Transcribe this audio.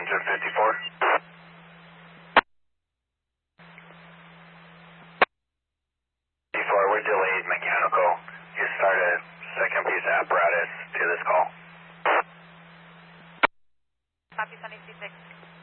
engine 54. Before we're delayed mechanical, you start a second piece of apparatus to this call. Copy, Sunny 26.